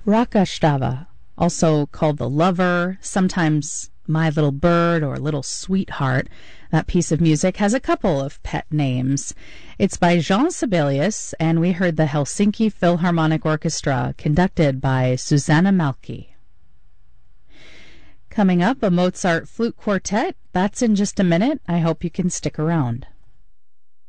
Rakashtava, also called the Lover, sometimes My Little Bird or Little Sweetheart. That piece of music has a couple of pet names. It's by Jean Sibelius, and we heard the Helsinki Philharmonic Orchestra, conducted by Susanna Malki. Coming up, a Mozart flute quartet. That's in just a minute. I hope you can stick around.